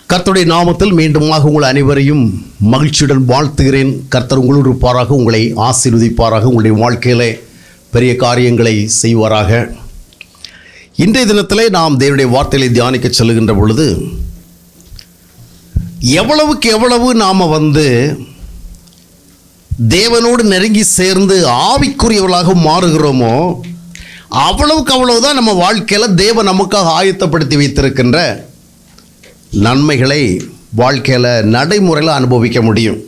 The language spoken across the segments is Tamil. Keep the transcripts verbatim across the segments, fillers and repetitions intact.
கர்த்தருடைய நாமத்தில் மீண்டுமாக உங்கள் அனைவரையும் மகிழ்ச்சியுடன் வாழ்த்துகிறேன். கர்த்தர் உங்களோடு இருப்பாராக, உங்களை ஆசீர்வதிப்பாராக, உங்களுடைய வாழ்க்கையிலே பெரிய காரியங்களை செய்வாராக. இன்றைய தினத்திலே நாம் தேவனுடைய வார்த்தைகளை தியானிக்க செல்லுகின்ற பொழுது, எவ்வளவுக்கு எவ்வளவு நாம் வந்து தேவனோடு நெருங்கி சேர்ந்து ஆவிக்குரியவர்களாக மாறுகிறோமோ அவ்வளவுக்கு அவ்வளவுதான் நம்ம வாழ்க்கையில் தேவன் நமக்காக ஆயத்தப்படுத்தி வைத்திருக்கின்ற நன்மைகளை வாழ்க்கையில் நடைமுறையில் அனுபவிக்க முடியும்.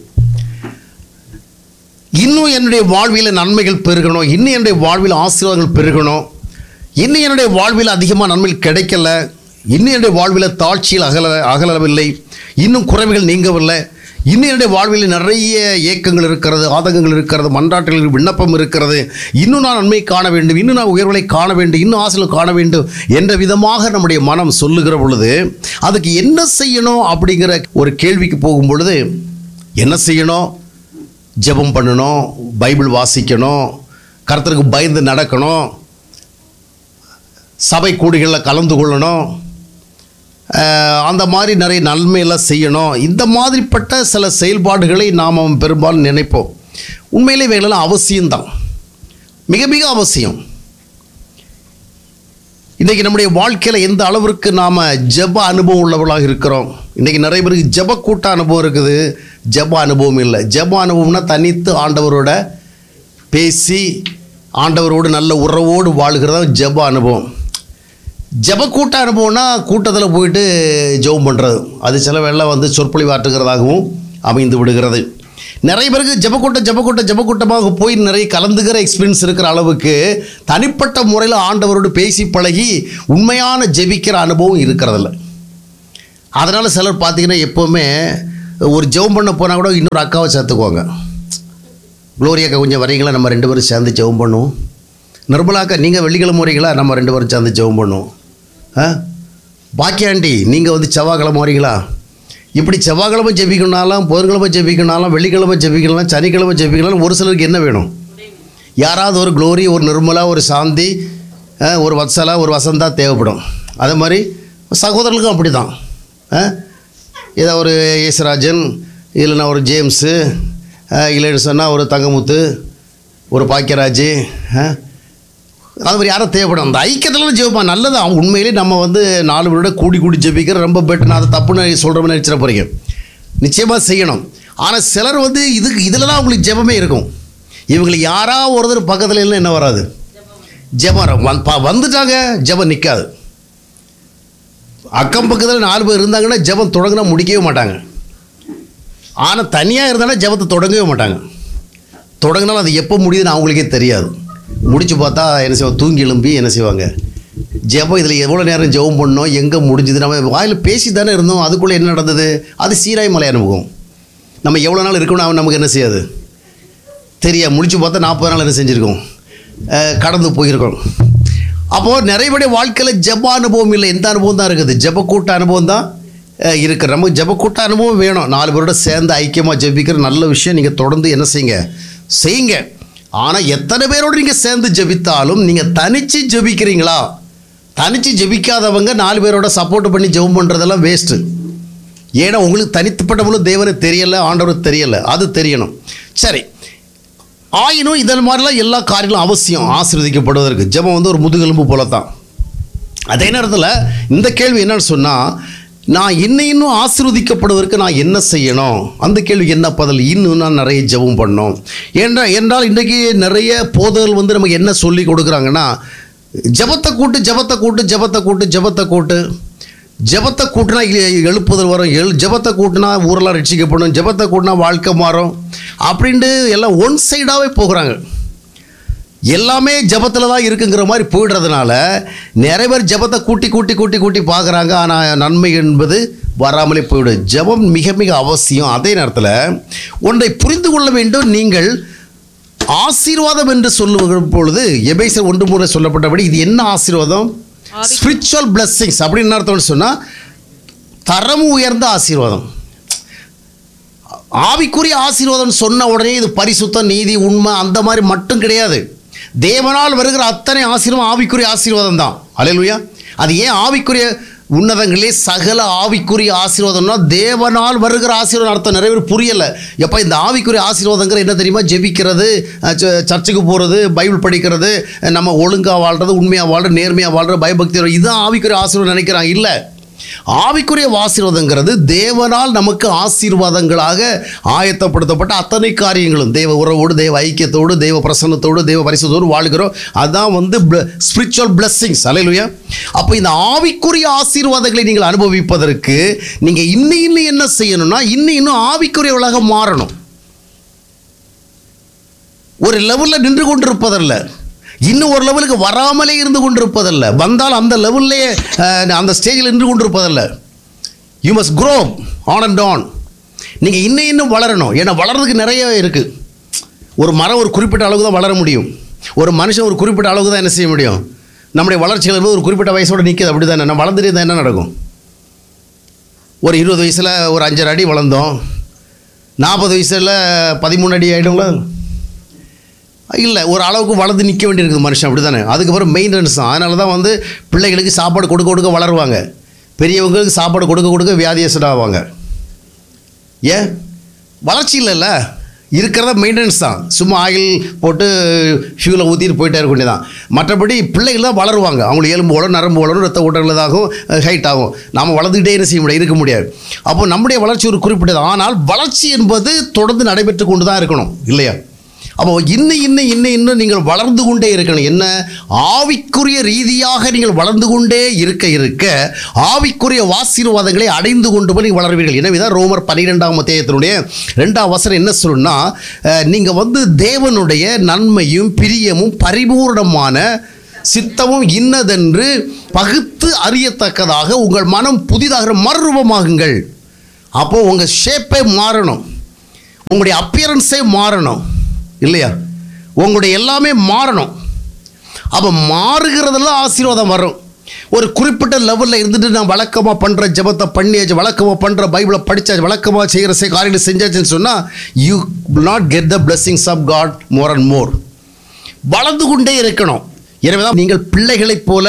இன்னும் என்னுடைய வாழ்வில் நன்மைகள் பெருகணும், இன்னும் என்னுடைய வாழ்வில் ஆசீர்வாதங்கள் பெருகணும், இன்னும் என்னுடைய வாழ்வில் அதிகமாக நன்மைகள் கிடைக்கல, இன்னும் என்னுடைய வாழ்வில் தாழ்ச்சியில் அகல அகலவில்லை, இன்னும் குறைவுகள் நீங்கவில்லை, இன்னும் என்னுடைய வாழ்வில் நிறைய ஏக்கங்கள் இருக்கிறது, ஆதங்கங்கள் இருக்கிறது, மன்றாட்டுகள் விண்ணப்பம் இருக்கிறது, இன்னும் நான் நன்மை காண வேண்டும், இன்னும் நான் உயர்வுகளை காண வேண்டும், இன்னும் ஆசைகள் காண வேண்டும் என்ற விதமாக நம்முடைய மனம் சொல்லுகிற பொழுது, அதுக்கு என்ன செய்யணும் அப்படிங்கிற ஒரு கேள்விக்கு போகும் பொழுது, என்ன செய்யணும்? ஜெபம் பண்ணணும், பைபிள் வாசிக்கணும், கர்த்தருக்கு பயந்து நடக்கணும், சபை கூடிகளில் கலந்து கொள்ளணும், அந்த மாதிரி நிறைய நன்மையெல்லாம் செய்யணும். இந்த மாதிரிப்பட்ட சில செயல்பாடுகளை நாம் பெரும்பாலும் நினைப்போம். உண்மையிலே இவைகளெல்லாம் அவசியம்தான், மிக மிக அவசியம். இன்றைக்கி நம்முடைய வாழ்க்கையில் எந்த அளவிற்கு நாம் ஜெப அனுபவம் உள்ளவர்களாக இருக்கிறோம். இன்றைக்கி நிறைய பேருக்கு ஜெப கூட்ட அனுபவம் இருக்குது, ஜெப அனுபவம் இல்லை. ஜெப அனுபவம்னா தனித்து ஆண்டவரோட பேசி ஆண்டவரோடு நல்ல உறவோடு வாழ்கிறதா ஜெப அனுபவம். ஜெப கூட்ட அனுபவம்னா கூட்டத்தில் போயிட்டு ஜெபம் பண்ணுறது, அது சில வேளை வந்து சொற்பொழிவாற்றுகிறதாகவும் அமைந்து விடுகிறது. நிறைய பேருக்கு ஜெபக்கூட்டம் ஜெபக்கூட்டம் ஜெபக்கூட்டமாக போய் நிறைய கலந்துகிற எக்ஸ்பீரியன்ஸ் இருக்கிற அளவுக்கு தனிப்பட்ட முறையில் ஆண்டவரோடு பேசி பழகி உண்மையான ஜெபிக்கிற அனுபவம் இருக்கிறதில்ல. அதனால் சிலர் பார்த்திங்கன்னா எப்போவுமே ஒரு ஜெபம் பண்ண போனால் கூட இன்னொரு அக்காவை சேர்த்துக்குவாங்க. குளோரியாக்கா கொஞ்சம் வரீங்களா, நம்ம ரெண்டு பேரும் சேர்ந்து ஜெபம் பண்ணுவோம். நிர்மலாக்கா நீங்கள் வெள்ளிக்கிழமை வரீங்களா, நம்ம ரெண்டு பேரும் சேர்ந்து ஜெபம் பண்ணுவோம். ஆ பாக்கியாண்டி நீங்கள் வந்து செவ்வாய்க்கிழமை வரீங்களா? இப்படி செவ்வாய்க்கிழமை ஜெபிக்கணுனாலும், புதன்கிழமை ஜெபிக்கணுனாலும், வெள்ளிக்கிழமை ஜெபிக்கலாம், சனிக்கிழமை ஜெபிக்கலாம். ஒரு சிலருக்கு என்ன வேணும்? யாராவது ஒரு குளோரி, ஒரு நிர்மலா, ஒரு சாந்தி, ஒரு வத்சலா, ஒரு வசந்தா தேவைப்படும். அதே மாதிரி சகோதரர்களுக்கும் அப்படி தான். ஏதோ ஒரு யேசுராஜன், இல்லைன்னா ஒரு ஜேம்ஸு, இல்லைன்னு சொன்னால் ஒரு தங்கமுத்து, ஒரு பாக்கியராஜ், அது மாதிரி யாரும் தேவைப்படும். அந்த ஐக்கியத்தில் ஜெபிப்பான், நல்லது. அவங்க உண்மையிலே நம்ம வந்து நாலு பேரோட கூடி கூடி ஜெபிக்கிற ரொம்ப பெட்டர். நான் அதை தப்புன்னு சொல்கிறோம்னு நினச்சிட போகிறீங்க, நிச்சயமாக செய்யணும். ஆனால் சிலர் வந்து இதுக்கு இதில் தான் அவங்களுக்கு ஜெபமே இருக்கும். இவங்களுக்கு யாராவது ஒருத்தர் பக்கத்தில் இல்லை என்ன வராது, ஜெபம் வந்துட்டாங்க, ஜெபம் நிற்காது. அக்கம் பக்கத்தில் நாலு பேர் இருந்தாங்கன்னா ஜெபம் தொடங்கினா முடிக்கவே மாட்டாங்க. ஆனால் தனியாக இருந்தாலும் ஜெபத்தை தொடங்கவே மாட்டாங்க. தொடங்கினாலும் அது எப்போ முடியுதுன்னு அவங்களுக்கே தெரியாது. முடிச்சு பார்த்தா என்ன செய்வாங்க, தூங்கி எழும்பி என்ன செய்வாங்க, ஜெபம் இதில் எவ்வளோ நேரம் ஜெபம் பண்ணோம், எங்கே முடிஞ்சுது, நம்ம வாயில் பேசி தானே இருந்தோம், அதுக்குள்ளே என்ன நடந்தது, அது சீராய் மலை அனுபவம். நம்ம எவ்வளோ நாள் இருக்கணும் அவன் நமக்கு என்ன செய்யாது தெரியாது. முடிச்சு பார்த்தா நாற்பது நாள் என்ன செஞ்சுருக்கோம், கடந்து போயிருக்கோம். அப்போது நிறைய வாழ்க்கையில் ஜெப அனுபவம் இல்லை, எந்த அனுபவம் தான் இருக்குது, ஜெப கூட்ட அனுபவம் தான் இருக்குது. நமக்கு ஜெப கூட்ட அனுபவம் வேணும். நாலு பேரோட சேர்ந்து ஐக்கியமாக ஜெபிக்கிற நல்ல விஷயம். நீங்கள் தொடர்ந்து என்ன செய்யுங்க, செய்யுங்க. ஆனால் எத்தனை பேரோடு நீங்கள் சேர்ந்து ஜெபித்தாலும் நீங்கள் தனித்து ஜெபிக்கிறீங்களா? தனித்து ஜெபிக்காதவங்க நாலு பேரோட சப்போர்ட் பண்ணி ஜெபம் பண்ணுறதெல்லாம் வேஸ்ட்டு. ஏன்னா உங்களுக்கு தனித்துப்பட்டவங்களும் தேவனை தெரியலை, ஆண்டவருக்கு தெரியலை, அது தெரியணும். சரி, ஆயினும் இதன் மாதிரிலாம் எல்லா காரியங்களும் அவசியம் ஆசீர்வதிக்கப்படுவதற்கு. ஜெபம் வந்து ஒரு முதுகெலும்பு போல தான். அதே நேரத்தில் இந்த கேள்வி என்னன்னு சொன்னால், நான் இன்னும் இன்னும் ஆசீர்வதிக்கப்படுவதற்கு நான் என்ன செய்யணும்? அந்த கேள்விக்கு என்ன பதில்? இன்னும் நான் நிறைய ஜெபம் பண்ணணும் ஏன்னா என்றால் இன்றைக்கி நிறைய போதகர்கள் வந்து நமக்கு என்ன சொல்லி கொடுக்குறாங்கன்னா, ஜெபத்தை கூட்டு ஜெபத்தை கூட்டு ஜெபத்தை கூட்டு ஜெபத்தை கூட்டு ஜெபத்தை கூட்டினா எழுப்புதல் வரும், எழு ஜெபத்தை கூட்டினா ஊரெல்லாம் ரட்சிக்கப்படும், ஜெபத்தை கூட்டினா வாழ்க்கை மாறும் அப்படின்ட்டு எல்லாம் ஒன் சைடாகவே போகிறாங்க. எல்லாமே ஜெபத்தில் தான் இருக்குங்கிற மாதிரி போயிடுறதுனால நிறைய பேர் ஜெபத்தை கூட்டி கூட்டி கூட்டி கூட்டி பார்க்குறாங்க. ஆனால் நன்மை என்பது வராமலே போய்விடும். ஜெபம் மிக மிக அவசியம். அதே நேரத்தில் ஒன்றை புரிந்து கொள்ள வேண்டும். நீங்கள் ஆசீர்வாதம் என்று சொல்லும் பொழுது எபேசியர் ஒன்று மூணு சொல்லப்பட்டபடி இது என்ன ஆசீர்வாதம்? ஸ்பிரிச்சுவல் பிளெஸ்ஸிங்ஸ் அப்படின்னு அர்த்தம்னு சொன்னால் தரம் உயர்ந்த ஆசீர்வாதம். ஆவிக்குரிய ஆசீர்வாதம் சொன்ன உடனே இது பரிசுத்தம், நீதி, உண்மை அந்த மாதிரி மட்டும் கிடையாது. தேவனால் வருகிற அத்தனை ஆசீர்வாதம் ஆவிக்குரிய ஆசீர்வாதம் தான். அல்லேலூயா. அது ஏன் ஆவிக்குரிய உன்னதங்களே சகல ஆவிக்குரிய ஆசீர்வாதம்னா தேவனால் வருகிற ஆசீர்வாதம் அர்த்தம் நிறைய பேர் புரியலை. எப்போ இந்த ஆவிக்குரிய ஆசீர்வாதங்கிற என்ன தெரியுமா? ஜெபிக்கிறது, சர்ச்சுக்கு போகிறது, பைபிள் படிக்கிறது, நம்ம ஒழுங்காக வாழ்கிறது, உண்மையாக வாழ்கிறது, நேர்மையாக வாழ்கிறது, பயபக்தி, இதுதான் ஆவிக்குரிய ஆசீர்வாதம் நினைக்கிறாங்க. இல்லை, ஆவிக்குரிய ஆசீர்வாதங்கிறது தேவனால் நமக்கு ஆசீர்வாதங்களாக ஆயத்தப்படுத்தப்பட்ட அத்தனை காரியங்களும் தேவ உறவோடு, தேவ ஐக்கியத்தோடு, தேவ பிரசன்னத்தோடு, தேவ பரிசுத்தோடு வாழ்கிறோம். அதுதான் வந்து ஸ்பிரிச்சுவல் பிளெஸ்ஸிங்ஸ். அல்லேலூயா. அப்போ இந்த ஆவிக்குரிய ஆசீர்வாதங்களை நீங்கள் அனுபவிப்பதற்கு நீங்கள் இன்னும் இன்னும் என்ன செய்யணும்னா, இன்னும் இன்னும் ஆவிக்குரியவர்களாக மாறணும். ஒரு லெவலில் நின்று கொண்டிருப்பதல்ல, இன்னும் ஒரு லெவலுக்கு வராமலே இருந்து கொண்டிருப்பதல்ல, வந்தால் அந்த லெவல்லே அந்த ஸ்டேஜில் நின்று கொண்டிருப்பதல்ல. You must grow on and on. நீங்கள் இன்னும் இன்னும் வளரணும். ஏன்னா வளர்றதுக்கு நிறைய இருக்குது. ஒரு மரம் ஒரு குறிப்பிட்ட அளவுக்கு தான் வளர முடியும். ஒரு மனுஷன் ஒரு குறிப்பிட்ட அளவுக்கு தான் என்ன செய்ய முடியும். நம்முடைய வளர்ச்சிகள் என்பது ஒரு குறிப்பிட்ட வயசோடு நிற்கிது. அப்படி தானே நம்ம வளர்ந்துட்டு தான் என்ன நடக்கும்? ஒரு இருபது வயசில் ஒரு அஞ்சரை அடி வளர்ந்தோம், நாற்பது வயசில் பதிமூணு அடி ஆகிடுங்களா? இல்லை, ஒரு அளவுக்கு வளர்ந்து நிற்க வேண்டியிருக்குது மனுஷன். அப்படி தானே. அதுக்கப்புறம் மெயின்டெனன்ஸ் தான். அதனால தான் வந்து பிள்ளைகளுக்கு சாப்பாடு கொடுக்க கொடுக்க வளருவாங்க, பெரியவங்களுக்கு சாப்பாடு கொடுக்க கொடுக்க வியாதியஸ்ட் ஆவாங்க. ஏன்? வளர்ச்சி இல்லைல்ல, இருக்கிறத மெயின்டெனன்ஸ் தான். சும்மா ஆயில் போட்டு ஃபியூலை ஊற்றிட்டு போயிட்டே இருக்க வேண்டியதான். மற்றபடி பிள்ளைகள் தான் வளருவாங்க. அவங்களுக்கு எலும்பு வளரும், நரம்பு வளரும், ரத்த ஓட்டங்களதாகும், ஹைட் ஆகும். நாம் வளர்ந்துக்கிட்டே என்ன செய்ய முடியாது, இருக்க முடியாது. அப்போ நம்முடைய வளர்ச்சி ஒரு குறிப்பிட்டது. ஆனால் வளர்ச்சி என்பது தொடர்ந்து நடைபெற்று கொண்டு தான் இருக்கணும், இல்லையா? அப்போ இன்னும் இன்னும் இன்னும் இன்னும் நீங்கள் வளர்ந்து கொண்டே இருக்கணும். என்ன? ஆவிக்குரிய ரீதியாக நீங்கள் வளர்ந்து கொண்டே இருக்க இருக்க ஆவிக்குரிய ஆசீர்வாதங்களை அடைந்து கொண்டு போய் நீங்கள் வளர்வீர்கள். எனவேதான் ரோமர் பன்னிரெண்டாம் அத்தியாயத்தினுடைய ரெண்டாம் வசனம் என்ன சொல்லுன்னா, நீங்கள் வந்து தேவனுடைய நன்மையும் பிரியமும் பரிபூர்ணமான சித்தமும் இன்னதென்று பகுத்து அறியத்தக்கதாக உங்கள் மனம் புதிதாக மறுரூபமாகுங்கள். அப்போது உங்கள் ஷேப்பே மாறணும், உங்களுடைய அப்பியரன்ஸே மாறணும், இல்லையா? உங்களுடைய எல்லாமே மாறணும். அப்போ மாறுகிறதெல்லாம் ஆசீர்வாதம் வரும். ஒரு குறிப்பிட்ட லெவலில் இருந்துட்டு நான் வழக்கமாக பண்ணுற ஜபத்தை பண்ணியாச்சு, வழக்கமாக பண்ணுற பைபிளை படித்தாச்சு, வழக்கமாக செய்கிற சே காரியங்களை செஞ்சாச்சுன்னு சொன்னால் you will not get the blessings of God more and more. வளர்ந்து கொண்டே இருக்கணும். எனவே தான் நீங்கள் பிள்ளைகளைப் போல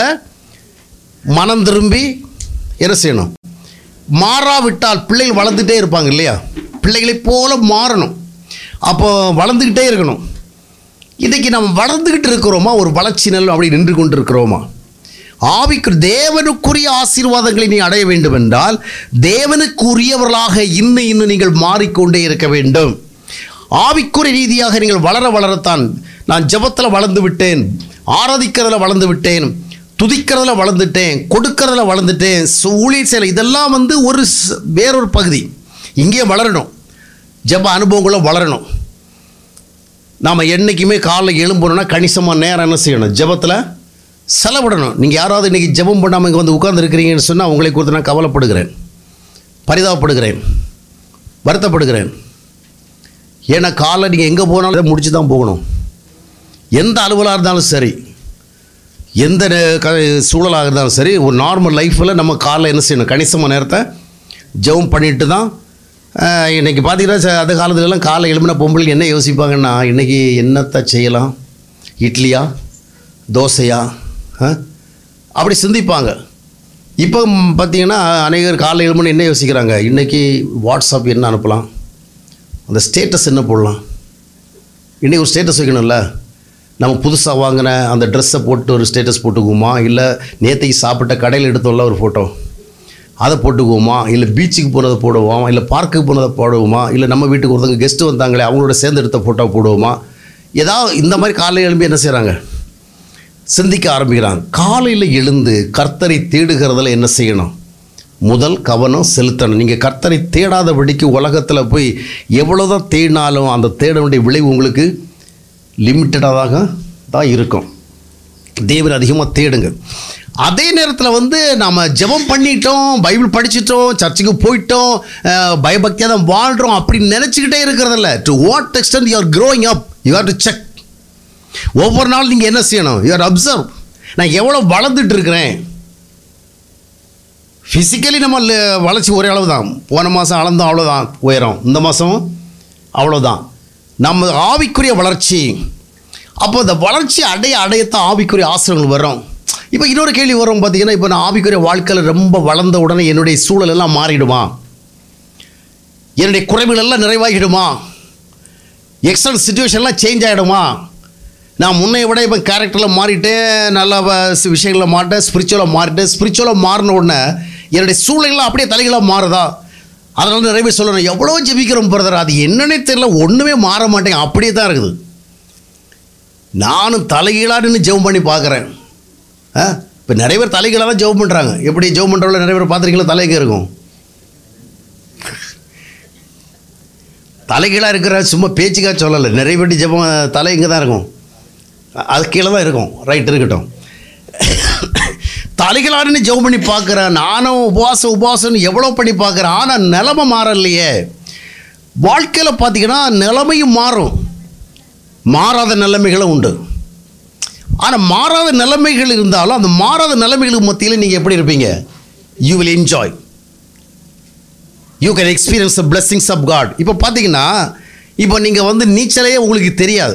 மனம் திரும்பி என்ன செய்யணும்? மாறாவிட்டால் பிள்ளைகள் வளர்ந்துட்டே இருப்பாங்க, இல்லையா? பிள்ளைகளைப் போல மாறணும். அப்போ வளர்ந்துக்கிட்டே இருக்கணும். இன்றைக்கி நம்ம வளர்ந்துக்கிட்டு இருக்கிறோமா? ஒரு வளர்ச்சி நல்ல அப்படி நின்று கொண்டு இருக்கிறோமா? ஆவிக்கு தேவனுக்குரிய ஆசீர்வாதங்களை நீ அடைய வேண்டும் என்றால் தேவனுக்குரியவர்களாக இன்னும் இன்னும் நீங்கள் மாறிக்கொண்டே இருக்க வேண்டும். ஆவிக்குரிய ரீதியாக நீங்கள் வளர வளரத்தான். நான் ஜெபத்தில் வளர்ந்து விட்டேன், ஆராதிக்கிறதுல வளர்ந்து விட்டேன், துதிக்கிறதுல வளர்ந்துட்டேன், கொடுக்கறதுல வளர்ந்துட்டேன், ஊழியர் செயல், இதெல்லாம் வந்து ஒரு வேறொரு பகுதி. இங்கே வளரணும், ஜெப அனுபவங்களும் வளரணும். நாம் என்றைக்குமே காலைல எழும்பணுன்னா கணிசமாக நேரம் என்ன செய்யணும்? ஜெபத்தில் செலவிடணும். நீங்கள் யாராவது இன்றைக்கி ஜெபம் பண்ணாமல் இங்கே வந்து உட்கார்ந்து இருக்கிறீங்கன்னு சொன்னால் உங்களை குறித்து நான் கவலைப்படுகிறேன், பரிதாபப்படுகிறேன், வருத்தப்படுகிறேன். ஏன்னா காலை நீங்கள் எங்கே போனாலும் முடிச்சு தான் போகணும். எந்த அலுவலாக இருந்தாலும் சரி, எந்த சூழலாக இருந்தாலும் சரி, ஒரு நார்மல் லைஃப்பில் நம்ம காலைல என்ன செய்யணும்? கணிசமாக நேரத்தை ஜெபம் பண்ணிட்டு தான். இன்றைக்கி பார்த்தீங்கன்னா அந்த காலத்துலலாம் காலை எழுப்பின பொம்பளைக்கு என்ன யோசிப்பாங்கன்னா, இன்றைக்கி என்னத்தை செய்யலாம், இட்லியா தோசையா அப்படி சிந்திப்பாங்க. இப்போ பார்த்தீங்கன்னா அநேகர் காலை எழுப்புன்னு என்ன யோசிக்கிறாங்க? இன்றைக்கி வாட்ஸ்அப் என்ன அனுப்பலாம், அந்த ஸ்டேட்டஸ் என்ன போடலாம். இன்றைக்கி ஒரு ஸ்டேட்டஸ் வைக்கணும்ல. நம்ம புதுசாக வாங்கின அந்த ட்ரெஸ்ஸை போட்டு ஒரு ஸ்டேட்டஸ் போட்டுக்குவோமா, இல்லை நேற்றைக்கு சாப்பிட்ட கடையில் எடுத்தோம்ல ஒரு ஃபோட்டோ அதை போட்டுக்குவோமா, இல்லை பீச்சுக்கு போனதை போடுவோமா, இல்லை பார்க்குக்கு போனதை போடுவோமா, இல்லை நம்ம வீட்டுக்கு ஒருத்தவங்க கெஸ்ட்டு வந்தாங்களே அவங்களோட சேர்ந்து எடுத்த ஃபோட்டோ போடுவோமா, ஏதாவது இந்த மாதிரி காலையில் எழும்பி என்ன செய்கிறாங்க? சிந்திக்க ஆரம்பிக்கிறாங்க. காலையில் எழுந்து கர்த்தரை தேடுகிறதுல என்ன செய்யணும்? முதல் கவனம் செலுத்தணும். நீங்கள் கர்த்தரை தேடாதபடிக்கு உலகத்தில் போய் எவ்வளோதான் தேடினாலும் அந்த தேடனுடைய விளைவு உங்களுக்கு லிமிட்டடாக தான் இருக்கும். தேவனை அதிகமாக தேடுங்க. அதே நேரத்தில் வந்து நாம் ஜெபம் பண்ணிட்டோம், பைபிள் படிச்சிட்டோம், சர்ச்சுக்கு போயிட்டோம், பயபக்தியாக தான் வாழ்கிறோம் அப்படின்னு நினச்சிக்கிட்டே இருக்கிறதில்ல. To what extend you are growing up, you have to check. ஒவ்வொரு நாள் நீங்கள் என்ன செய்யணும்? You are observe. நான் எவ்வளோ வளர்ந்துட்டு இருக்கிறேன். ஃபிசிக்கலி நம்ம வளர்ச்சி ஒரே அளவு தான். போன மாதம் அளந்தோம், அவ்வளோதான் உயரம். இந்த மாதமும் அவ்வளோதான். நம்ம ஆவிக்குரிய வளர்ச்சி. அப்போ இந்த வளர்ச்சி அடைய அடையத்தான் ஆவிக்குரிய ஆசிரியர்கள் வரும். இப்போ இன்னொரு கேள்வி வரும் பார்த்தீங்கன்னா, இப்போ நான் ஆவிக்குரிய வாழ்க்கையில் ரொம்ப வளர்ந்த உடனே என்னுடைய சூழல் எல்லாம் மாறிடுமா? என்னுடைய குறைவுகள் எல்லாம் நிறைவாகிடுமா? External சிச்சுவேஷன்லாம் change ஆகிடுமா? நான் முன்னைய விட இப்போ கேரக்டரில் மாறிட்டேன், நல்ல விஷயங்களில் மாறிட்டேன், ஸ்பிரிச்சுவலாக மாறிட்டேன். ஸ்பிரிச்சுவலாக மாறின உடனே என்னுடைய சூழ்நிலைலாம் அப்படியே தலைகளாக மாறுதா? அதனால நிறைய பேர் சொல்லணும், எவ்வளோ ஜெபிக்கிறோம் பிரதர், அது என்னன்னே தெரியல, ஒன்றுமே மாற மாட்டேங்க, அப்படியே தான் இருக்குது. நானும் தலைகீழான்னு ஜெபம் பண்ணி பார்க்குறேன். ஆ இப்போ நிறைய பேர் தலைகீழாக தான் ஜெபம் பண்ணுறாங்க. எப்படி ஜெபம் பண்ணுறவங்கள நிறைய பேர் பார்த்துருக்கீங்களா? தலைக்கு இருக்கும். தலைகீழாக இருக்கிற சும்மா பேச்சுக்காக சொல்லலை, நிறைய பேர் ஜெபம் தலை இங்கே தான் இருக்கும், அது கீழே தான் இருக்கும். ரைட், இருக்கட்டும். தலைகளாருன்னு ஜெபம் பண்ணி பார்க்குறேன், நானும் உபவாசம் உபவாசம்னு எவ்வளோ பண்ணி பார்க்குறேன். ஆனால் நிலைமை மாறலையே. வாழ்க்கையில் பார்த்தீங்கன்னா நிலைமையும் மாறும், மாறாத நிலைமைகளும் உண்டு. ஆனால் மாறாத நிலைமைகள் இருந்தாலும் அந்த மாறாத நிலைமைகளுக்கு மத்தியில் நீங்கள் எப்படி இருப்பீங்க? You will enjoy, you can experience the blessings of God. இப்போ பார்த்தீங்கன்னா, இப்போ நீங்கள் வந்து நீச்சலே உங்களுக்கு தெரியாது,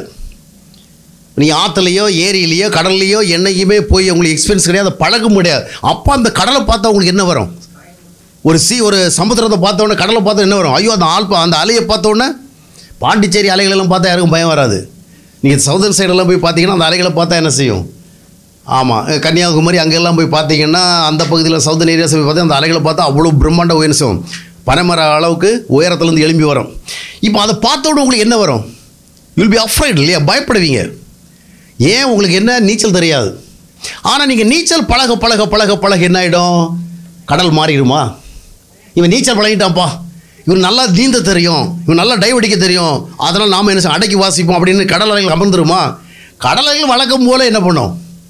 நீங்கள் ஆற்றுலையோ ஏரியிலையோ கடல்லையோ என்னைக்குமே போய் உங்களுக்கு எக்ஸ்பீரியன்ஸ் கிடையாது, பழக முடியாது. அப்போ அந்த கடலை பார்த்தா உங்களுக்கு என்ன வரும்? ஒரு சி ஒரு சமுத்திரத்தை பார்த்தோன்னே, கடலை பார்த்தா என்ன வரும்? ஐயோ, அந்த ஆள் அந்த அலையை பார்த்தோன்னே, பாண்டிச்சேரி அலைகளெல்லாம் பார்த்தா யாருக்கும் பயம் வராது. நீங்கள் சவுதர்ன் சைடெல்லாம் போய் பார்த்தீங்கன்னா அந்த அலைகளை பார்த்தா என்ன செய்யும்? ஆமாம், கன்னியாகுமரி அங்கெல்லாம் போய் பார்த்தீங்கன்னா அந்த பகுதியில் சவுதர்ன் ஏரியாஸ் போய் பார்த்தா அந்த அலைகளை பார்த்தா அவ்வளோ பிரம்மாண்ட உயர்ந்தும் பனைமர அளவுக்கு உயரத்துலேருந்து எழும்பி வரும். இப்போ அதை பார்த்தோட உங்களுக்கு என்ன வரும்? யூல் பி அஃப்ரைட் இல்லையா? பயப்படுவீங்க. ஏன்? உங்களுக்கு என்ன? நீச்சல் தெரியாது. ஆனால் நீங்கள் நீச்சல் பழக பழக பழக பழக என்ன ஆகிடும்? கடல் மாறிடுமா? இவன் நீச்சல் பழகிட்டான்ப்பா, இவன் நல்லா நீந்த தெரியும், இவன் நல்லா டைவ் அடிக்க தெரியும், அதனால் நாம் என்ன அடக்கி வாசிப்போம் அப்படின்னு கடல் அலைகள் அமர்ந்துருமா? கடல் அலைகள் வழக்கம் போல் என்ன பண்ணும்?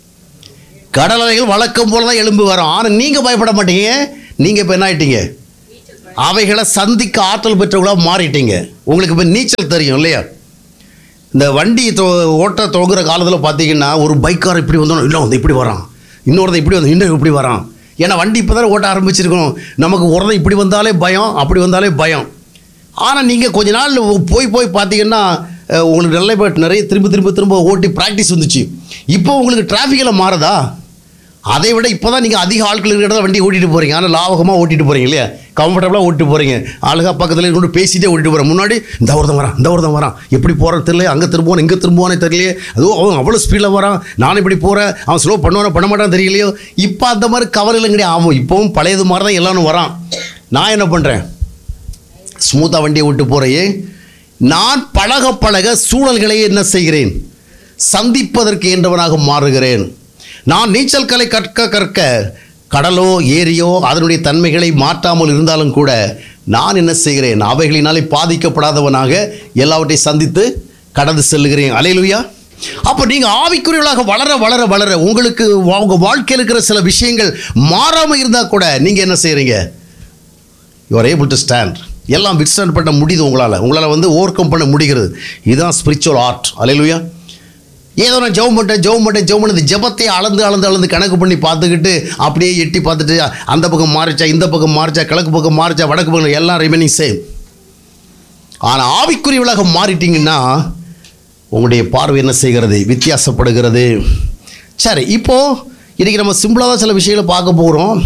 கடல் அலைகள் வழக்கம் போல் தான் எழும்பி வரும். ஆனால் நீங்கள் பயப்பட மாட்டீங்க. நீங்கள் இப்போ என்ன ஆகிட்டீங்க? அவைகளை சந்திக்க ஆற்றல் பெற்றவங்களாக மாறிட்டீங்க. உங்களுக்கு இப்போ நீச்சல் தெரியும் இல்லையா? இந்த வண்டி தோ ஓட்ட தொங்குற காலத்தில் பார்த்தீங்கன்னா, ஒரு பைக்கார் இப்படி வந்தோம், இல்லை வந்து இப்படி வரான், இன்னொருத்த இப்படி வந்து இன்னும் இப்படி வரான். ஏன்னா வண்டி இப்போ தான் ஓட்ட ஆரம்பிச்சிருக்கணும். நமக்கு ஒரு இப்படி வந்தாலே பயம், அப்படி வந்தாலே பயம். ஆனால் நீங்கள் கொஞ்ச நாள் போய் போய் பார்த்தீங்கன்னா உங்களுக்கு நல்ல இப்போ நிறைய திரும்ப திரும்ப திரும்ப ஓட்டி ப்ராக்டிஸ் வந்துச்சு. இப்போ உங்களுக்கு டிராஃபிக்கில் மாறுதா? அதை விட இப்போ தான் நீங்கள் அதிக ஆட்கள் இருக்கிறத வண்டி ஓட்டிகிட்டு போகிறீங்க. ஆனால் லாபகமாக ஓட்டிகிட்டு போகிறீங்க இல்லையா? கம்ஃபர்டபுளாக ஓட்டிட்டு போகிறீங்க. ஆளுகா பக்கத்தில் கொண்டு பேசிகிட்டே ஓட்டிட்டு போகிறேன். முன்னாடி இந்த ஒருத்தன் வரான், இந்த ஒருத்தன் வரான், எப்படி போகிறேன்னு தெரியல, அங்கே திரும்புவான் இங்கே திரும்புவானே தெரியலையே, அதுவும் அவன் அவ்வளோ ஸ்பீடில் வரான், நான் இப்படி போகிறேன், அவன் ஸ்லோ பண்ணுவானோ பண்ண மாட்டான் தெரியலையோ. இப்போ அந்த மாதிரி கவலையில் கிடையாது. ஆமாம், இப்போவும் பழையது மாதிரி தான் எல்லாரும் வரான். நான் என்ன பண்ணுறேன்? ஸ்மூத்தாக வண்டியை விட்டு போகிறேன். நான் பழக பழக சூழல்களை என்ன செய்கிறேன்? சந்திப்பதற்கு என்றவனாக மாறுகிறேன். நான் நீச்சல் கலை கற்க கற்க கடலோ ஏரியோ அதனுடைய தன்மைகளை மாற்றாமல் இருந்தாலும் கூட நான் என்ன செய்கிறேன்? அவைகளினாலே பாதிக்கப்படாதவனாக எல்லாவற்றையும் சந்தித்து கடந்து செல்லுகிறேன். அல்லேலூயா. அப்போ நீங்கள் ஆவிக்குரியவர்களாக வளர வளர வளர உங்களுக்கு உங்கள் வாழ்க்கையில் இருக்கிற சில விஷயங்கள் மாறாமல் இருந்தால் கூட நீங்கள் என்ன செய்கிறீங்க? You are able to stand. எல்லாம் விட்ஸ்டாண்ட் பண்ண முடியுது உங்களால். உங்களால் வந்து ஓவர் கம் பண்ண முடிகிறது. இதுதான் ஸ்பிரிச்சுவல் ஆர்ட். அல்லேலூயா. ஏதோ நான் ஜெபம் பண்ணிட்டேன் ஜெபம் பண்ணிட்டேன் ஜெபம் பண்ணி ஜெபத்தை அளந்து அளந்து அளந்து கணக்கு பண்ணி பார்த்துக்கிட்டு அப்படியே எட்டி பார்த்துட்டு அந்த பக்கம் மாறிச்சா, இந்த பக்கம் மாறிச்சா, கிழக்கு பக்கம் மாறிச்சா, வடக்கு பக்கம், எல்லாம் ரிமைனிங் சேம். ஆனால் ஆவிக்குரியவளாக மாறிட்டீங்கன்னா உங்களுடைய பார்வை என்ன செய்கிறது? வித்தியாசப்படுகிறது. சரி, இப்போது இன்றைக்கி நம்ம சிம்பிளாக தான் சில விஷயங்களை பார்க்க போகிறோம்.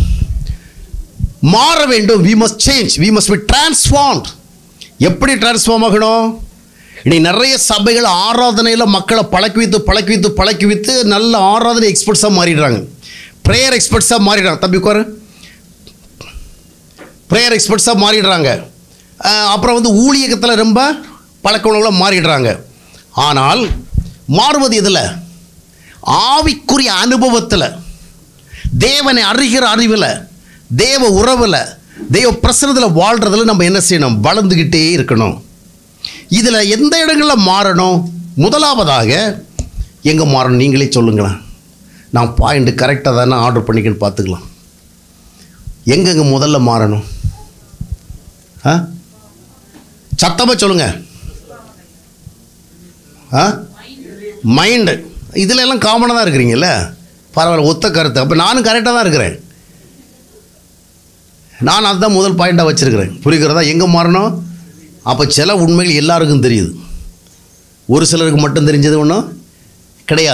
மாற வேண்டும். we must change, we must be transformed. எப்படி டிரான்ஸ்ஃபார்ம் ஆகணும்? இன்னைக்கு நிறைய சபைகள் ஆராதனையில் மக்களை பழக்கி வைத்து பழக்கி வைத்து பழக்கி வைத்து நல்ல ஆராதனை எக்ஸ்பர்ட்ஸாக மாறிடுறாங்க, ப்ரேயர் எக்ஸ்பர்ட்ஸாக மாறிடுறாங்க. தம்பி உட்காரு. ப்ரேயர் எக்ஸ்பர்ட்ஸாக மாறிடுறாங்க. அப்புறம் வந்து ஊழியத்தில் ரொம்ப பழக்க உணவுல மாறிடுறாங்க. ஆனால் மாறுவது இதில் ஆவிக்குரிய அனுபவத்தில், தேவனை அறிகிற அறிவில், தேவ உறவில், தேவ பிரசனத்தில் வாழ்கிறதுல நம்ம என்ன செய்யணும்? வளர்ந்துக்கிட்டே இருக்கணும். இதில் எந்த இடங்களில் மாறணும்? முதலாவதாக எங்கே மாறணும்? நீங்களே சொல்லுங்களேன். நான் பாயிண்ட் கரெக்டாக தானே ஆர்டர் பண்ணிக்கன்னு பார்த்துக்கலாம். எங்கெங்கே முதல்ல மாறணும்? ஆ சத்தமாக சொல்லுங்கள். ஆ மைண்டு. இதில் எல்லாம் காமனாக தான் இருக்கிறீங்கல்ல, பரவாயில்ல, ஒத்த கருத்து. அப்போ நானும் கரெக்டாக தான் இருக்கிறேன். நான் அதுதான் முதல் பாயிண்ட்டாக வச்சுருக்கிறேன். புரிகிறதா? எங்கே மாறணும்? அப்போ சில உண்மைகள் எல்லாருக்கும் தெரியுது, ஒரு சிலருக்கு மட்டும் தெரிஞ்சது ஒன்றும் கிடையாது.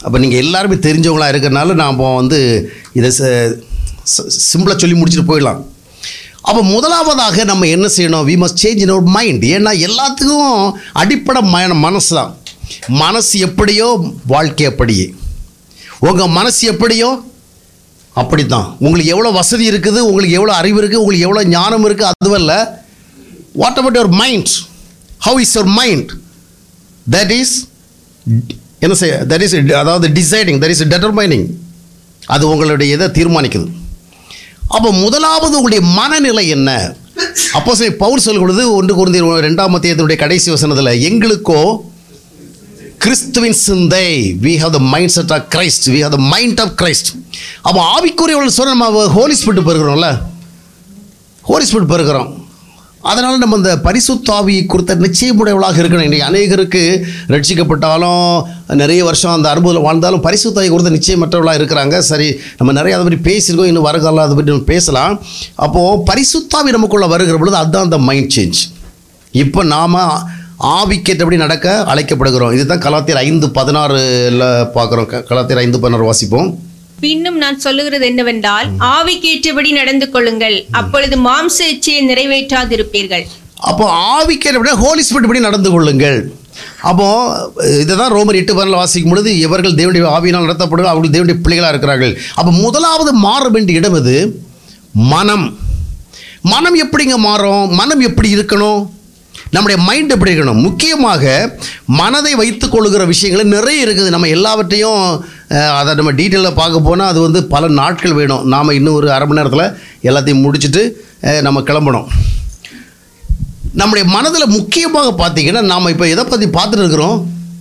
அப்போ நீங்கள் எல்லாருமே தெரிஞ்சவங்களாக இருக்கிறனால நாம் வந்து இதை சிம்பிளாக சொல்லி முடிச்சுட்டு போயிடலாம். அப்போ முதலாவதாக நம்ம என்ன செய்யணும்? We must change in our mind. ஏன்னா எல்லாத்துக்கும் அடிப்படை மன மனசு தான். மனசு எப்படியோ வாழ்க்கை அப்படியே. உங்கள் மனசு எப்படியோ அப்படி தான். உங்களுக்கு எவ்வளோ வசதி இருக்குது, உங்களுக்கு எவ்வளோ அறிவு இருக்குது, உங்களுக்கு எவ்வளோ ஞானம் இருக்குது, அதுவல்ல. What about your mind? How is your mind? That is என்ன செய்ய தட் இஸ் அதாவது டிசைடிங், தட் இஸ் டெட்டர்மைனிங். அது உங்களுடைய இதை தீர்மானிக்குது. அப்போ முதலாவது உங்களுடைய மனநிலை என்ன? அப்போ சரி பவுல் சொல்லும் பொழுது ஒன்று கொரிந்தியர் ரெண்டாம் அத்தியாயத்தினுடைய கடைசி வசனத்தில், எங்களுக்கோ கிறிஸ்துவின் சிந்தை, we have the mindset of Christ, we have the mind of Christ. அப்போ ஆவிக்குரியவர்கள் சொல்ல நம்ம ஹோலி ஸ்பிரிட் பெறுகிறோம்ல, ஹோலி ஸ்பிரிட் பெறுகிறோம். அதனால் நம்ம இந்த பரிசுத்த ஆவியை குறித்த நிச்சயமுடையவளாக இருக்கணும். இன்றைக்கி அநேகருக்கு ரட்சிக்கப்பட்டாலும் நிறைய வருஷம் அந்த அனுபவத்தில் வாழ்ந்தாலும் பரிசுத்த ஆவி குறித்த நிச்சயமற்றவளாக இருக்கிறாங்க. சரி, நம்ம நிறைய அதை பற்றி பேசியிருக்கோம், இன்னும் வருகாலம் அதை பற்றி நம்ம பேசலாம். அப்போது பரிசுத்தாவி நமக்குள்ளே வருகிற பொழுது அதுதான் அந்த மைண்ட் சேஞ்ச். இப்போ நாம் ஆவிக்கேற்றபடி நடக்க அழைக்கப்படுகிறோம். இதுதான் கலாத்தியர் ஐந்து பதினாறுல பார்க்குறோம். கலாத்தியர் ஐந்து பதினாறு வாசிப்போம். பின்னும் நான் சொல்லுகிறது என்னவென்றால், ஆவிக்கேற்றபடி நடந்து கொள்ளுங்கள், அப்பொழுது மாம்ச இச்சையை நிறைவேற்றாதிருப்பீர்கள். அப்போ ஆவிக்கேற்றபடி ஹோலி ஸ்பிரிட் படி நடந்து கொள்ளுங்கள். அப்போது இதை தான் ரோமர் எட்டு பதினாலு வாசிக்கும் பொழுது, எவர்கள் தேவனுடைய ஆவியினால் நடத்தப்படுகிறார்கள் அவர்கள் தேவனுடைய பிள்ளைகளாக இருக்கிறார்கள். அப்போ முதலாவது மாற வேண்டிய இடம் இது மனம். மனம் எப்படிங்க மாறும்? மனம் எப்படி இருக்கணும்? நம்முடைய மைண்ட் எப்படி இருக்கணும்? முக்கியமாக மனதை வைத்துக் கொள்ளுகிற விஷயங்கள் நிறைய இருக்குது. நம்ம எல்லாவற்றையும் அதை நம்ம டீட்டெயிலாக பார்க்க போனால் அது வந்து பல நாட்கள் வேணும். நாம் இன்னும் ஒரு அரை மணி நேரத்தில் எல்லாத்தையும் முடிச்சுட்டு நம்ம கிளம்பணும். நம்முடைய மனதில் முக்கியமாக பார்த்தீங்கன்னா, நாம் இப்போ எதை பற்றி பார்த்துட்டு இருக்கிறோம்?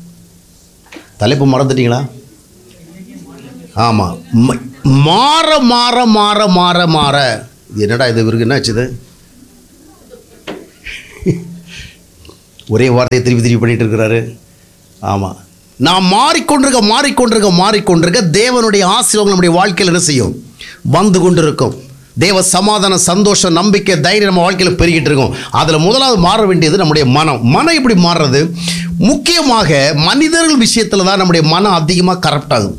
தலைப்பு மறந்துட்டீங்களா? ஆமாம், மாற மாற மாற மாற மாற இது என்னடா இது இருக்கு என்ன ஆச்சுது? ஒரே வார்த்தையை திருப்பி திருப்பி பண்ணிகிட்டு இருக்கிறாரு. ஆமாம், நாம் மாறிக்கொண்டிருக்க மாறிக்கொண்டிருக்க மாறிக்கொண்டிருக்க தேவனுடைய ஆசீர்வாதம் நம்முடைய வாழ்க்கையில் என்ன செய்யும்? வந்து கொண்டு இருக்கும். தேவ சமாதானம், சந்தோஷம், நம்பிக்கை, தைரியம் நம்ம வாழ்க்கையில் பெருகிட்டு இருக்கும். அதில் முதலாவது மாற வேண்டியது நம்முடைய மனம். மனம் எப்படி மாறுறது? முக்கியமாக மனிதர்கள் விஷயத்தில் தான் நம்முடைய மனம் அதிகமாக கரப்ட் ஆகுது.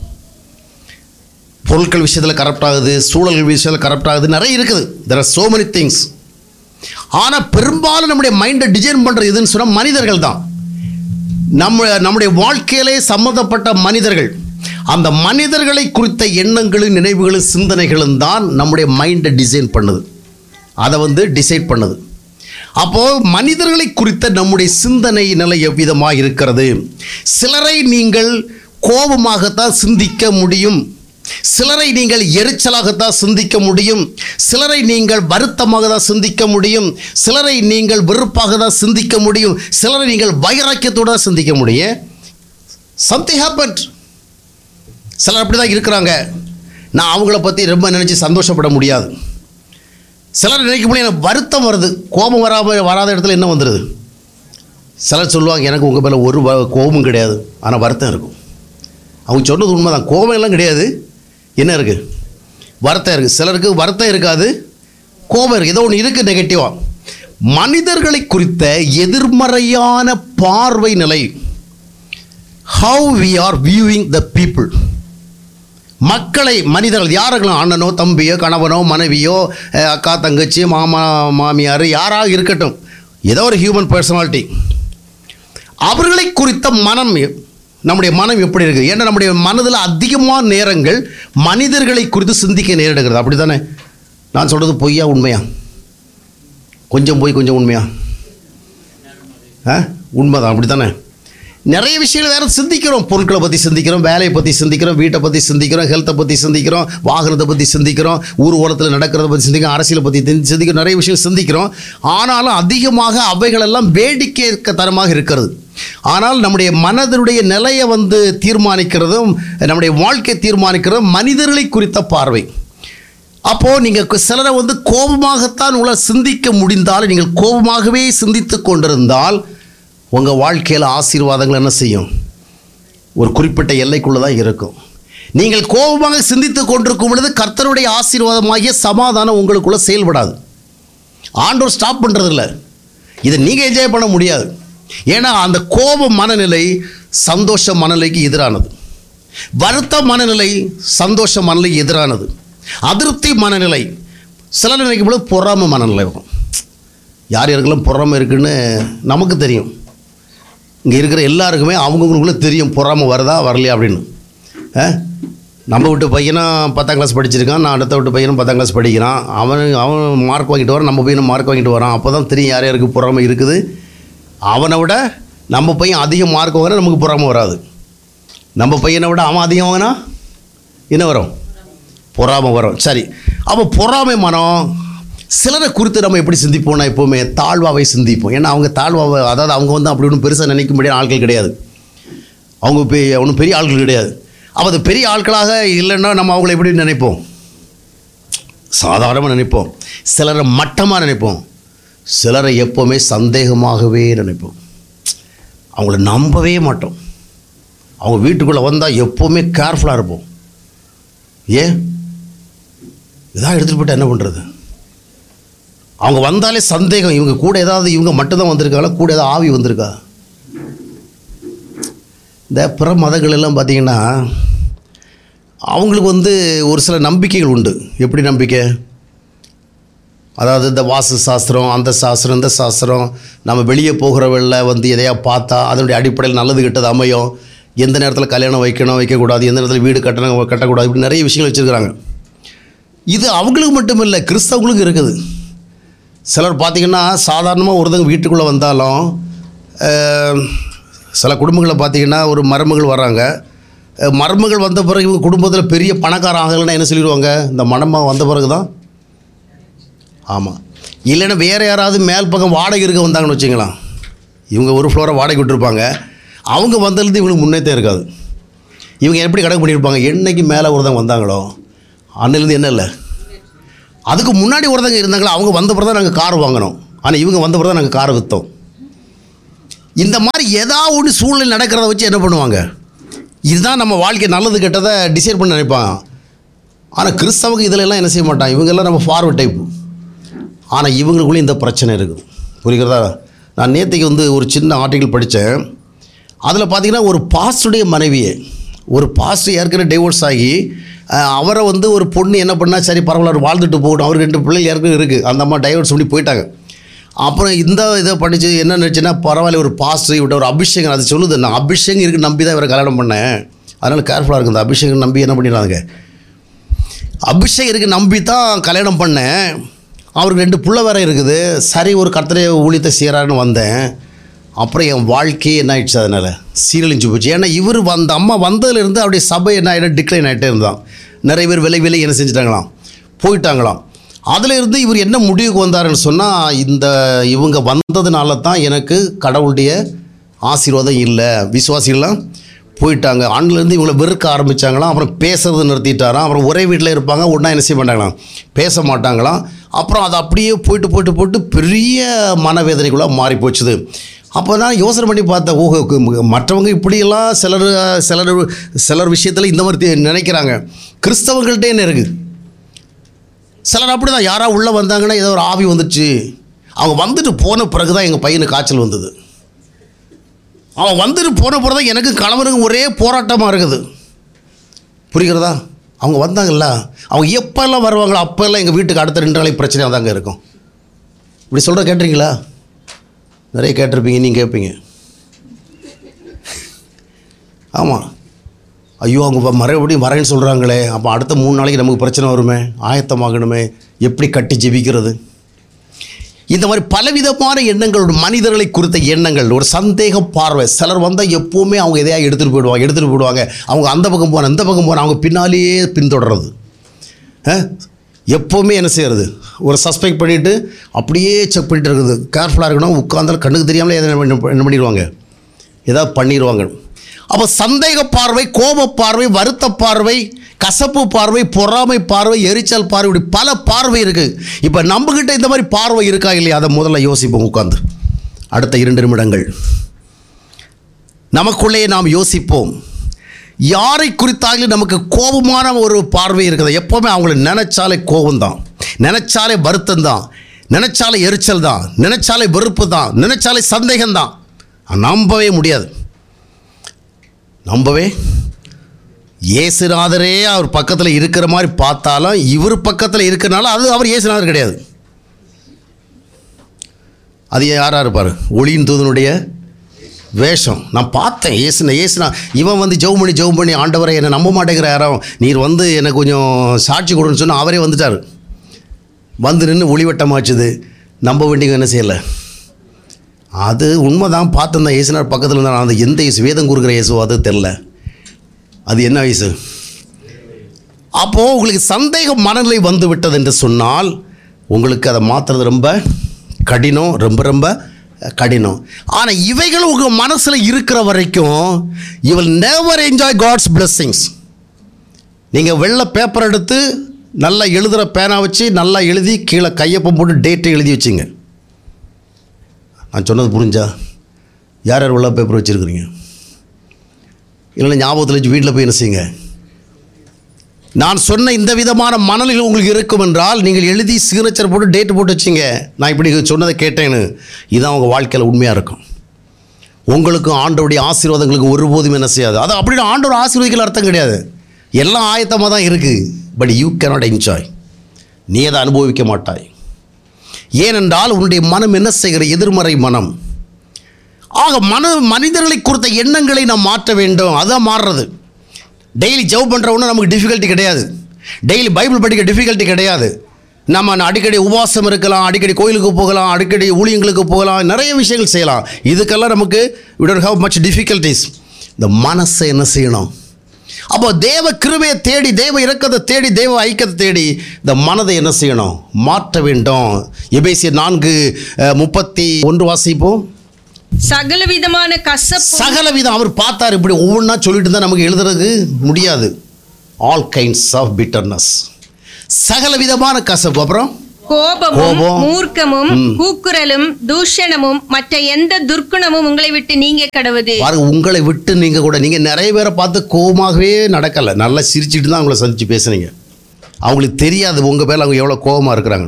பொருட்கள் விஷயத்தில் கரப்ட் ஆகுது, சூழல்கள் விஷயத்தில் கரப்ட் ஆகுது, நிறைய இருக்குது. there are so many things. ஆனால் பெரும்பாலும் நம்முடைய மைண்டை டிசைன் பண்ணுறது எதுன்னு சொன்னால் மனிதர்கள் தான். நம்ம நம்முடைய வாழ்க்கையிலே சம்மந்தப்பட்ட மனிதர்கள், அந்த மனிதர்களை குறித்த எண்ணங்களும் நினைவுகளும் சிந்தனைகளும் தான் நம்முடைய மைண்டை டிசைன் பண்ணுது, அதை வந்து டிசைட் பண்ணுது. அப்போது மனிதர்களை குறித்த நம்முடைய சிந்தனை நிலை எவ்விதமாக இருக்கிறது? சிலரை நீங்கள் கோபமாகத்தான் சிந்திக்க முடியும், சிலரை நீங்கள் எரிச்சலாகத்தான் சிந்திக்க முடியும், சிலரை நீங்கள் வருத்தமாக தான் சிந்திக்க முடியும், சிலரை நீங்கள் வெறுப்பாக தான் சிந்திக்க முடியும், சிலரை நீங்கள் வைராக்கியத்தோடு தான் சிந்திக்க முடியும். Something happened. சிலர் அப்படி தான் இருக்கிறாங்க. நான் அவங்கள பற்றி ரொம்ப நினச்சி சந்தோஷப்பட முடியாது. சிலர் நினைக்க முடியும், எனக்கு வருத்தம் வருது. கோபம் வராமல் வராத இடத்துல என்ன வந்துடுது? சிலர் சொல்லுவாங்க, எனக்கு உங்கள் மேலே ஒரு கோபமும் கிடையாது, ஆனால் வருத்தம் இருக்கும். அவங்க சொன்னது உண்மை தான். கோபம் எல்லாம் கிடையாது, என்ன இருக்குது? வருத்தம் இருக்குது. சிலருக்கு வருத்தம் இருக்காது, கோபம் இருக்குது, ஏதோ ஒன்று இருக்குது நெகட்டிவாக. மனிதர்களை குறித்த எதிர்மறையான பார்வை நிலை. How we are viewing the people. மக்களை, மனிதர்கள் யாருங்களும், அண்ணனோ தம்பியோ கணவனோ மனைவியோ அக்கா தங்கச்சி மாமா மாமியார் யாராக இருக்கட்டும், ஏதோ ஒரு ஹியூமன் பர்சனாலிட்டி, அவர்களை குறித்த மனம், நம்முடைய மனம் எப்படி இருக்குது? ஏன்னா நம்முடைய மனதில் அதிகமான நேரங்கள் மனிதர்களை குறித்து சிந்திக்க நேரிடுகிறது. அப்படி தானே? நான் சொல்கிறது பொய்யா உண்மையா? கொஞ்சம் போய் கொஞ்சம் உண்மையா? ஆ, உண்மைதான். அப்படி தானே? நிறைய விஷயங்கள் வேறு சிந்திக்கிறோம். பொருட்களை பற்றி சிந்திக்கிறோம், வேலையை பற்றி சிந்திக்கிறோம், வீட்டை பற்றி சிந்திக்கிறோம், ஹெல்த்தை பற்றி சிந்திக்கிறோம், வாகனத்தை பற்றி சிந்திக்கிறோம், ஊர் ஓரத்தில் நடக்கிறத பற்றி சிந்திக்கிறோம், அரசியலை பற்றி சிந்திக்கிறோம், நிறைய விஷயம் சிந்திக்கிறோம். ஆனாலும் அதிகமாக அவைகளெல்லாம் வேடிக்கை தரமாக இருக்கிறது. ஆனால் நம்முடைய மனதினுடைய நிலையை வந்து தீர்மானிக்கிறதும் நம்முடைய வாழ்க்கை தீர்மானிக்கிறதும் மனிதர்களை குறித்த பார்வை. அப்போது நீங்கள் சிலரை வந்து கோபமாகத்தான் உங்களை சிந்திக்க முடிந்தாலும், நீங்கள் கோபமாகவே சிந்தித்து கொண்டிருந்தால் உங்கள் வாழ்க்கையில் ஆசீர்வாதங்கள் என்ன செய்யும்? ஒரு குறிப்பிட்ட எல்லைக்குள்ளே தான் இருக்கும். நீங்கள் கோபமாக சிந்தித்து கொண்டிருக்கும் பொழுது கர்த்தருடைய ஆசீர்வாதமாகிய சமாதானம் உங்களுக்குள்ளே செயல்படாது. ஆண்டவர் ஸ்டாப் பண்ணுறதில்ல. இதை நீங்கள் என்ஜாய் பண்ண முடியாது. ஏன்னா அந்த கோப மனநிலை சந்தோஷ மனநிலைக்கு எதிரானது. வருத்த மனநிலை சந்தோஷ மனநிலை எதிரானது. அதிருப்தி மனநிலை சில நினைக்கும் பொழுது பொறாமை மனநிலை வரும். யார் யாருக்கெல்லாம் பொறாமை இருக்குன்னு நமக்கு தெரியும். இங்கே இருக்கிற எல்லாருக்குமே அவங்கவுங்களுக்குள்ளே தெரியும் பொறாமை வருதா வரலையா அப்படின்னு. நம்ம விட்டு பையனும் பத்தாம் கிளாஸ் படிச்சிருக்கான், நான் அடுத்த விட்டு பையனும் பத்தாம் கிளாஸ் படிக்கிறான். அவன் அவன் மார்க் வாங்கிட்டு வரான், நம்ம பையனும் மார்க் வாங்கிட்டு வரான். அப்போ தான் தெரியும் யார் யாருக்கு பொறாமை இருக்குது. அவனை விட நம்ம பையன் அதிகம் மார்க் வாங்கினா நமக்கு பொறாமை வராது. நம்ம பையனை விட அவன் அதிகம் வாங்கினா என்ன வரும்? பொறாமை வரும். சரி, அப்போ பொறாமை மனம் சிலரை குறித்து நம்ம எப்படி சிந்திப்போம்னா எப்போவுமே தாழ்வாவை சிந்திப்போம். ஏன்னா அவங்க தாழ்வாவை, அதாவது அவங்க வந்து அப்படி ஒன்றும் பெருசாக நினைக்க முடியாத ஆட்கள் கிடையாது. அவங்க பெ ஒன்றும் பெரிய ஆட்கள் கிடையாது. அப்போ அது பெரிய ஆட்களாக இல்லைன்னா நம்ம அவங்கள எப்படி நினைப்போம்? சாதாரணமாக நினைப்போம். சிலரை மட்டமாக நினைப்போம். சிலரை எப்போவுமே சந்தேகமாகவே நினைப்போம். அவங்கள நம்பவே மாட்டோம். அவங்க வீட்டுக்குள்ளே வந்தால் எப்போவுமே கேர்ஃபுல்லாக இருப்போம். ஏன் இதாக எடுத்துகிட்டு போய்ட்டு என்ன பண்ணுறது? அவங்க வந்தாலே சந்தேகம். இவங்க கூட ஏதாவது இவங்க மட்டும்தான் வந்திருக்காங்களா, கூட ஏதாவது ஆவி வந்திருக்கா? இந்த பிற மதங்கள் எல்லாம் பார்த்திங்கன்னா அவங்களுக்கு வந்து ஒரு சில நம்பிக்கைகள் உண்டு. எப்படி நம்பிக்கை? அதாவது இந்த வாஸ்து சாஸ்திரம், அந்த சாஸ்திரம், இந்த சாஸ்திரம், நம்ம வெளியே போகிறவள்ள வந்து எதையா பார்த்தா அதனுடைய அடிப்படையில் நல்லது கெட்டது அமையும். எந்த நேரத்தில் கல்யாணம் வைக்கணும் வைக்கக்கூடாது, எந்த நேரத்தில் வீடு கட்டணும் கட்டக்கூடாது, இப்படி நிறைய விஷயங்கள் வச்சுருக்கிறாங்க. இது அவங்களுக்கு மட்டும் இல்லை, கிறிஸ்தவங்களுக்கு இருக்குது. சிலர் பார்த்திங்கன்னா சாதாரணமாக ஒருத்தங்க வீட்டுக்குள்ளே வந்தாலும் சில குடும்பங்களில் பார்த்திங்கன்னா ஒரு மருமகள் வர்றாங்க. மருமகள் வந்த பிறகு இவங்க குடும்பத்தில் பெரிய பணக்காரன் ஆகலைன்னா என்ன சொல்லிடுவாங்க? இந்த மணமாக வந்த பிறகு தான். ஆமாம், இல்லைன்னா வேறு யாராவது மேல் பக்கம் வாடகை இருக்க வந்தாங்கன்னு வச்சுக்கலாம். இவங்க ஒரு ஃப்ளோரை வாடகை விட்டுருப்பாங்க. அவங்க வந்ததுலேருந்து இவங்களுக்கு முன்னேற்றம் இருக்காது. இவங்க எப்படி கணக்கு பண்ணியிருப்பாங்க? என்னைக்கு மேலே ஒருத்தங்க வந்தாங்களோ அன்னிலேருந்து என்ன இல்லை, அதுக்கு முன்னாடி ஒருத்தங்க இருந்தாங்களோ அவங்க வந்த பிறகு தான் நாங்கள் கார் வாங்கினோம், ஆனால் இவங்க வந்த பிறகு தான் நாங்கள் காரை விற்றோம். இந்த மாதிரி ஏதாவது ஒன்று சூழ்நிலை நடக்கிறத வச்சு என்ன பண்ணுவாங்க? இதுதான் நம்ம வாழ்க்கை நல்லது கெட்டதை டிசைட் பண்ண நினைப்பாங்க. ஆனால் கிறிஸ்தவங்க இதிலெல்லாம் என்ன செய்ய மாட்டாங்க. இவங்கெல்லாம் நம்ம ஃபார்வர்ட் டைப்பு. ஆனால் இவங்களுக்குள்ளே இந்த பிரச்சனை இருக்குது. புரிகிறதா? நான் நேற்றுக்கு வந்து ஒரு சின்ன ஆர்டிக்கல் படித்தேன். அதில் பார்த்திங்கன்னா ஒரு பாஸ்டருடைய மனைவியை, ஒரு பாஸ்டர் ஏற்கனவே டைவோர்ஸ் ஆகி அவரை வந்து ஒரு பொண்ணு என்ன பண்ணால் சரி பரவாயில்ல அவர் வாழ்ந்துட்டு போகணும், அவருக்கு ரெண்டு பிள்ளைகள் ஏற்கனவே இருக்குது, அந்த அம்மா டைவோர்ஸ் பண்ணி போயிட்டாங்க. அப்புறம் இந்த இதை படித்து என்ன நினச்சுன்னா பரவாயில்ல ஒரு பாஸ்டர் விட்ட ஒரு அபிஷேகம், அது சொல்லுது நான் அபிஷேகம் இருக்குது நம்பி தான் இவரை கல்யாணம் பண்ணேன், அதனால் கேர்ஃபுல்லாக இருக்குது. இந்த அபிஷேகம் நம்பி என்ன பண்ணிடுறாங்க? அபிஷேகம் இருக்குது நம்பி தான் கல்யாணம் பண்ணேன், அவருக்கு ரெண்டு புள்ள வேறு இருக்குது, சரி ஒரு கர்த்தரை ஊழியத்தை செய்கிறாருன்னு வந்தேன். அப்புறம் என் வாழ்க்கையே என்ன ஆயிடுச்சு, அதனால் சீரழிஞ்சு போச்சு. ஏன்னா இவர் வந்த அம்மா வந்ததுலேருந்து அவருடைய சபை என்ன ஆகிடும், டிக்ளைன் ஆகிட்டே இருந்தான். நிறைய பேர் விலை விலை என்ன செஞ்சுட்டாங்களாம், போயிட்டாங்களாம். அதில் இருந்து இவர் என்ன முடிவுக்கு வந்தாருன்னு சொன்னால், இந்த இவங்க வந்ததுனால தான் எனக்கு கடவுளுடைய ஆசீர்வாதம் இல்லை, விசுவாசிகள்லாம் போயிட்டாங்க. ஆண்லேருந்து இவங்களை வெறுக்க ஆரம்பித்தாங்களாம். அப்புறம் பேசுறது நிறுத்திட்டாராம். அப்புறம் ஒரே வீட்டில் இருப்பாங்க, ஒன்றா என்ன செய்ய மாட்டாங்களாம், பேச மாட்டாங்களாம். அப்புறம் அது அப்படியே போயிட்டு போயிட்டு போட்டு பெரிய மனவேதனைக்குள்ளே மாறி போச்சுது. அப்போ நான் யோசனை பண்ணி பார்த்தேன், ஓஹோ மற்றவங்க இப்படியெல்லாம் சிலர் சிலர் சிலர் விஷயத்தில் இந்த மாதிரி நினைக்கிறாங்க. கிறிஸ்தவங்கள்ட்டே என்ன இருக்குது? சிலர் அப்படி தான், யாராவது உள்ளே வந்தாங்கன்னா ஏதோ ஒரு ஆவி வந்துடுச்சு, அவங்க வந்துட்டு போன பிறகு தான் எங்கள் பையனுக்கு காய்ச்சல் வந்தது, அவன் வந்துட்டு போன பிறகு தான் எனக்கு கணவனுக்கு ஒரே போராட்டமாக இருக்குது. புரிகிறதா? அவங்க வந்தாங்கல்ல, அவங்க எப்போல்லாம் வருவாங்களோ அப்போல்லாம் எங்கள் வீட்டுக்கு அடுத்த ரெண்டு நாளைக்கு பிரச்சனையாக தாங்க இருக்கும். இப்படி சொல்கிற கேட்டிருக்கீங்களா? நிறைய கேட்டிருப்பீங்க, நீங்கள் கேட்பீங்க. ஆமாம், ஐயோ அவங்க மறுபடியும் வரேன்னு சொல்கிறாங்களே, அப்போ அடுத்த மூணு நாளைக்கு நமக்கு பிரச்சனை வருமே, ஆயத்தமாகணுமே, எப்படி கட்டி ஜெபிக்கிறது? இந்த மாதிரி பலவிதமான எண்ணங்கள், மனிதர்களை குறித்த எண்ணங்கள், ஒரு சந்தேக பார்வை. சிலர் வந்தால் எப்போவுமே அவங்க எதையாக எடுத்துகிட்டு போயிடுவாங்க எடுத்துகிட்டு போயிடுவாங்க அவங்க அந்த பக்கம் போன இந்த பக்கம் போன அவங்க பின்னாலேயே பின்தொடர்றது. எப்போவுமே என்ன செய்கிறது, ஒரு சஸ்பெக்ட் பண்ணிவிட்டு அப்படியே செக் பண்ணிட்டு இருக்குது. கேர்ஃபுல்லாக இருக்கணும். உட்கார்ந்தாலும் கண்ணுக்கு தெரியாமலே எதை என்ன பண்ணிடுவாங்க, ஏதாவது பண்ணிடுவாங்க. அப்போ சந்தேக பார்வை, கோப பார்வை, வருத்த பார்வை, கசப்பு பார்வை, பொறாமை பார்வை, எரிச்சல் பார்வை, இப்படி பல பார்வை இருக்குது. இப்போ நம்மக்கிட்ட இந்த மாதிரி பார்வை இருக்கா இல்லையா, அதை முதல்ல யோசிப்போம் உட்காந்து. அடுத்த இரண்டு நிமிடங்கள் நமக்குள்ளே நாம் யோசிப்போம். யாரை குறித்தாலும் நமக்கு கோபமான ஒரு பார்வை இருக்குது. எப்போவுமே அவங்கள நினைச்சாலே கோபம்தான், நினைச்சாலே வருத்தம் தான், நினைச்சாலே எரிச்சல் தான், நினைச்சாலே வெறுப்பு தான், நினைச்சாலே சந்தேகம்தான். நம்பவே முடியாது, நம்பவே இயேசுநாதரே அவர் பக்கத்தில் இருக்கிற மாதிரி பார்த்தாலும் இவர் பக்கத்தில் இருக்கிறனால அது அவர் இயேசுநாதர் கிடையாது. அது யாராக இருப்பார்? ஒளியின் தூதனுடைய வேஷம். நான் பார்த்தேன் இயேசுனா இயேசுனா இவன் வந்து ஜெபம் பண்ணி ஜெபம் பண்ணி ஆண்டவரை என்னை நம்ப மாட்டேங்கிற யாரும் நீர் வந்து எனக்கு கொஞ்சம் சாட்சி கொடுன்னு சொன்னால் அவரே வந்துட்டார். வந்து நின்று ஒளிவட்டமாச்சுது. நம்ப வேண்டிய என்ன செய்யலை. அது உண்மை தான். பார்த்துருந்தேன் இயேசுனார் பக்கத்தில் இருந்தால் அந்த எந்த இயேசு வேதம் கொடுக்குற இயேசு அது தெரில. அது என்ன வயசு? அப்போது உங்களுக்கு சந்தேக மனநிலை வந்து விட்டது என்று சொன்னால் உங்களுக்கு அதை மாற்றுறது ரொம்ப கடினம், ரொம்ப ரொம்ப கடினம். ஆனால் இவைகள் உங்கள் மனசில் இருக்கிற வரைக்கும் you will never enjoy God's blessings. நீங்கள் வெள்ளை பேப்பர் எடுத்து நல்லா எழுதுகிற பேனா வச்சு நல்லா எழுதி கீழே கையொப்பம் போட்டு டேட்டை எழுதி வச்சுங்க. நான் சொன்னது புரிஞ்சா? யார் யார் வெள்ளை பேப்பர் வச்சுருக்குறீங்க? இல்லைன்னா ஞாபகத்தில் வச்சு வீட்டில் போய் என்ன செய்யுங்க. நான் சொன்ன இந்த விதமான மனநிலை உங்களுக்கு இருக்கும் என்றால் நீங்கள் எழுதி சிக்னேச்சர் போட்டு டேட்டு போட்டு வச்சிங்க. நான் இப்படி சொன்னதை கேட்டேன்னு. இதுதான் உங்கள் வாழ்க்கையில் உண்மையாக இருக்கும். உங்களுக்கும் ஆண்டவருடைய ஆசீர்வாதங்களுக்கு ஒருபோதும் என்ன செய்யாது. அது அப்படின்னு ஆண்டவர் ஆசீர்வதிக்கல அர்த்தம் கிடையாது. எல்லாம் ஆயத்தமாக தான் இருக்குது. But you cannot enjoy. நீ அதை அனுபவிக்க மாட்டாய். ஏனென்றால் உன்னுடைய மனம் என்ன செய்கிற? எதிர்மறை மனம். ஆக மன மனிதர்களை குறித்த எண்ணங்களை நாம் மாற்ற வேண்டும். அதுதான் மாறுறது. டெய்லி ஜெபம் பண்ணுறவொன்னும் நமக்கு டிஃபிகல்ட்டி கிடையாது. டெய்லி பைபிள் படிக்க டிஃபிகல்ட்டி கிடையாது. நம்ம அடிக்கடி உபவாசம் இருக்கலாம், அடிக்கடி கோயிலுக்கு போகலாம், அடிக்கடி ஊழியங்களுக்கு போகலாம், நிறைய விஷயங்கள் செய்யலாம். இதுக்கெல்லாம் நமக்கு we don't have much difficulties. இந்த மனசை என்ன செய்யணும்? அப்போ தேவ கிருபையை தேடி, தேவ இரக்கத்தை தேடி, தேவ ஐக்கியத்தை தேடி இந்த மனதை என்ன செய்யணும்? மாற்ற வேண்டும். எபேசியர் நான்கு முப்பத்தி ஒன்று வாசிப்போம். சகல விதமான கசப்பு. சகல விதம் அவர் பார்த்தார். இப்படி ஒவ்வொன்றா சொல்லிட்டு இருந்தால் நமக்கு எழுதுறதுக்கு முடியாது. All kinds of bitterness. சகல விதமான கசப்பு. அப்புறம் கோபமும் மூர்க்கமும் கூக்குரலும் தூஷணமும் மற்ற எந்த துர்க்குணமும் உங்களை விட்டு நீங்க கடவுது. பாருங்க, உங்களை விட்டு நீங்க கூட நீங்க நிறைய பேரை பார்த்து கோபமாகவே நடக்கலை. நல்லா சிரிச்சுட்டு தான் அவங்கள சந்திச்சு பேசுனீங்க. அவங்களுக்கு தெரியாது உங்க பேர்ல அவங்க எவ்வளோ கோபமாக இருக்கிறாங்க.